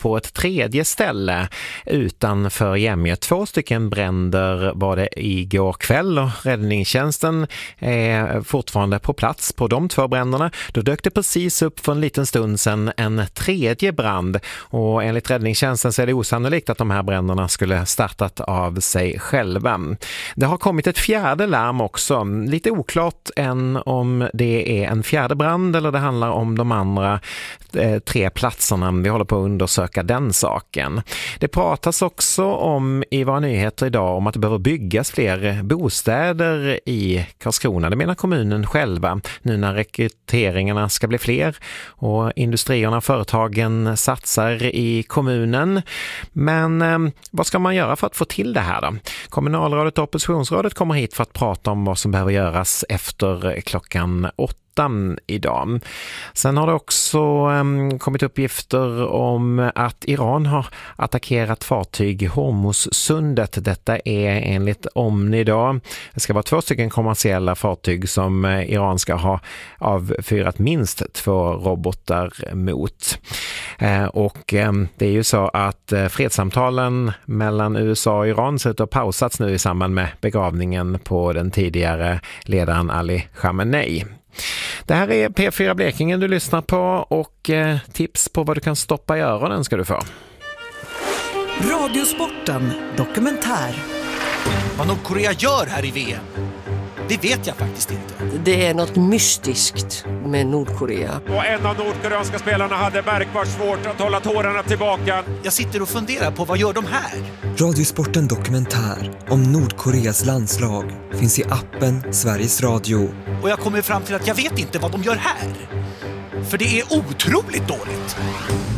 på ett tredje ställe utanför Jämjö. 2 stycken bränder var det igår kväll och räddningstjänsten är fortfarande på plats på de 2 bränderna. Då dök det precis upp för en liten stund sedan en tredje brand och enligt räddningstjänsten så är det osannolikt att de här bränderna skulle startat av sig själva. Det har kommit ett fjärde larm också. Lite oklart än om det är en fjärde brand eller det handlar om de andra 3 platserna. Vi håller på att undersöka den saken. Det pratas också om i våra nyheter idag om att det behöver byggas fler bostäder i Karlskrona. Det menar kommunen själva nu när rekryteringarna ska bli fler och industrierna och företagen satsar i kommunen. Men vad ska man göra för att få till det här då? Kommunalrådet och oppositionsrådet kommer hit för att prata om vad som behöver göras efter klockan 8 idag. Sen har det också kommit uppgifter om att Iran har attackerat fartyg i Hormuzsundet. Detta är enligt Omni idag. Det ska vara 2 stycken kommersiella fartyg som Iran ska ha avfyrat minst 2 robotar mot. Och det är ju så att fredssamtalen mellan USA och Iran ser ut att ha pausats nu i samband med begravningen på den tidigare ledaren Ali Khamenei. Det här är P4 Blekinge du lyssnar på och tips på vad du kan stoppa i öronen ska du få. Radiosporten dokumentär. Vad Nordkorea gör här i VM, det vet jag faktiskt inte. Det är något mystiskt med Nordkorea. Och en av nordkoreanska spelarna hade märkbart svårt att hålla tårarna tillbaka. Jag sitter och funderar på vad gör de här? Radiosporten dokumentär om Nordkoreas landslag finns i appen Sveriges Radio. Och jag kommer fram till att jag vet inte vad de gör här. För det är otroligt dåligt.